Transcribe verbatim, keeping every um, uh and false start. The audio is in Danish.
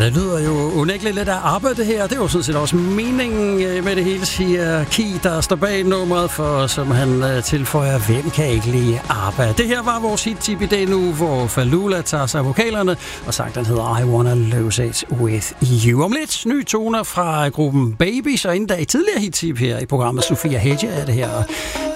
det lyder jo unægteligt lidt af arbejde det her. Det er jo sådan set også meningen med det hele, siger Ki, der står bag nummeret for, som han tilføjer, hvem kan ikke lide arbejde. Det her var vores hit-tip i dag nu, hvor Falula tager sig vokalerne, og sagt, den hedder I Wanna Lose It With You. Om lidt nye toner fra gruppen Baby, så inden da i tidligere hit-tip her i programmet Sofia Hedge er det her